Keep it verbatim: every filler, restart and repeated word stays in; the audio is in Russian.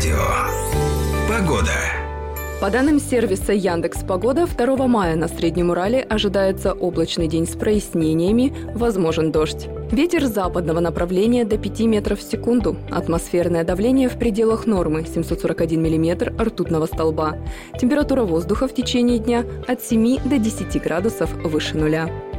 радио. Погода. По данным сервиса Яндекс.Погода, второго мая на Среднем Урале ожидается облачный день с прояснениями, возможен дождь. Ветер западного направления до пяти метров в секунду. Атмосферное давление в пределах нормы – семьсот сорок один миллиметр ртутного столба. Температура воздуха в течение дня от семи до десяти градусов выше нуля.